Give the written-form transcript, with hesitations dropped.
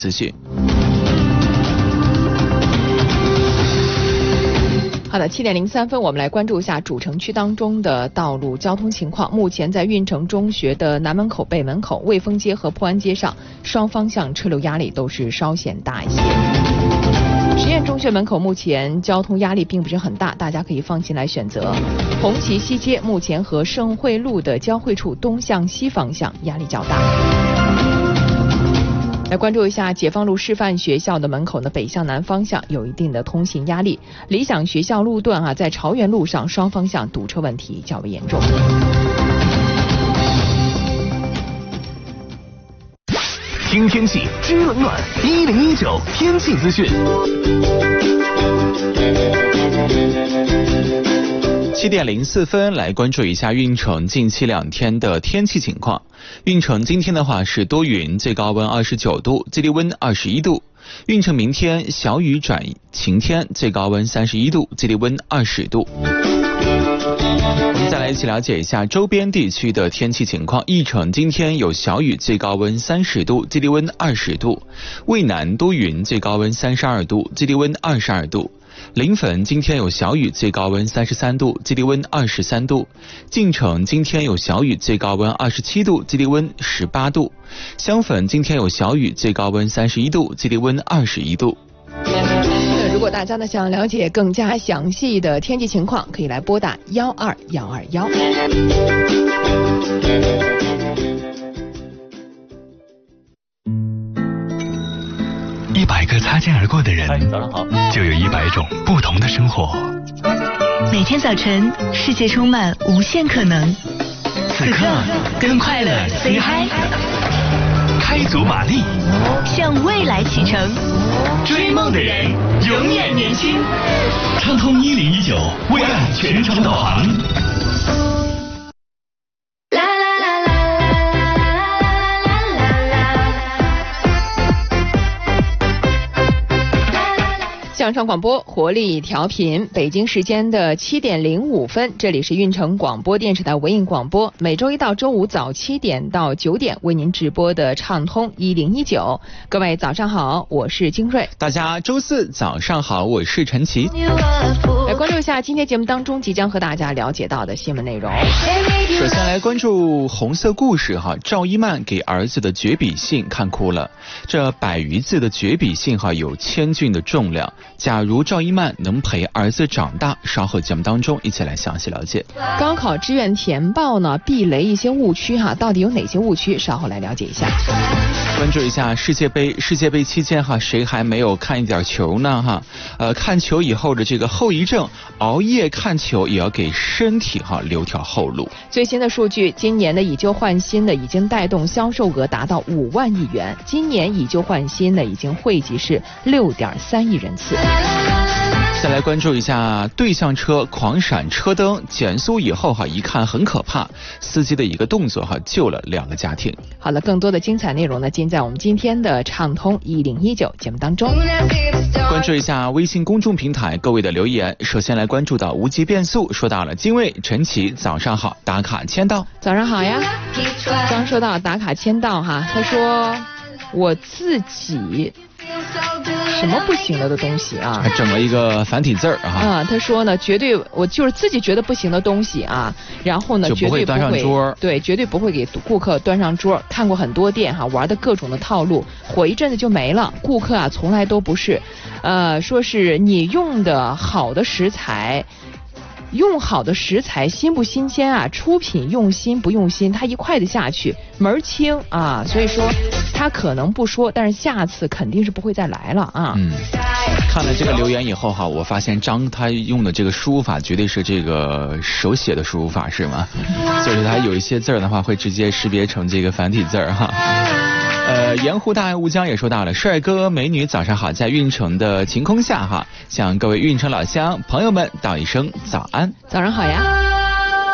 资讯。 好的，7点03分，我们来关注一下主城区当中的道路交通情况。目前在运城中学的南门口、北门口、卫风街和普安街上，双方向车流压力都是稍显大一些。实验中学门口目前交通压力并不是很大，大家可以放心来选择。红旗西街目前和盛惠路的交汇处东向西方向压力较大。来关注一下解放路师范学校的门口呢，北向南方向有一定的通行压力。理想学校路段在朝元路上双方向堵车问题较为严重。 听天气知冷暖，1019天气资讯。 7点04分，来关注一下运城近期2天的天气情况。运城今天的话是多云，最高温29度，最低温21度。运城明天小雨转晴天，最高温31度，最低温20度。我们再来一起了解一下周边地区的天气情况。义城今天有小雨，最高温30度，最低温20度。渭南多云，最高温32度，最低温22度。临汾今天有小雨，最高温33度，最低温23度。晋城今天有小雨，最高温27度，最低温18度。襄汾今天有小雨，最高温31度，最低温21度。 如果大家呢想了解更加详细的天气情况，可以来拨打12121。 100个擦肩而过的人， 早上好， 就有100种不同的生活。 每天早晨，世界充满无限可能。 此刻跟快乐 say hi， 开足马力， 向未来启程。 追梦的人永远年轻。畅通1019，为爱全程导航。 向上广播，活力调频，北京时间的7点05分，这里是运城广播电视台文艺广播，每周一到周五早7点到9点为您直播的畅通1019。各位早上好，我是金瑞。 大家周四早上好，我是陈琦。 来关注一下今天节目当中即将和大家了解到的新闻内容。 首先来关注红色故事赵一曼给儿子的绝笔信看哭了。这100余字的绝笔信有1000钧的重量。假如赵一曼能陪儿子长大，稍后节目当中一起来详细了解。 高考志愿填报呢，避雷一些误区到底有哪些误区？稍后来了解一下。 关注一下世界杯期间谁还没有看一点球呢看球以后的这个后遗症，熬夜看球也要给身体留条后路。 最新的数据，今年的以旧换新呢已经带动销售额达到5万亿元，今年以旧换新呢已经汇集是6.3亿人次。 再来关注一下对向车狂闪车灯，减速以后一看很可怕，司机的一个动作救了2个家庭。 好了，更多的精彩内容呢尽在我们今天的畅通1019节目当中。 关注一下微信公众平台各位的留言。首先来关注到无极变速，说到了金卫陈琦早上好，打卡签到。 早上好呀，刚说到打卡签到他说我自己什么不行了的东西还整了一个繁体字儿他说呢，绝对我就是自己觉得不行的东西然后呢就不会端上桌， 对，绝对不会给顾客端上桌。看过很多店玩的各种的套路，火一阵子就没了。顾客从来都不是说是你用的好的食材，用好的食材新不新鲜出品用心不用心，他一筷子下去门儿清所以说他可能不说，但是下次肯定是不会再来了看了这个留言以后我发现张他用的这个输入法绝对是这个手写的输入法是吗？就是他有一些字的话会直接识别成这个繁体字盐湖大爱乌江也说到了，帅哥美女早上好，在运城的晴空下向各位运城老乡朋友们道一声早安。 早上好呀。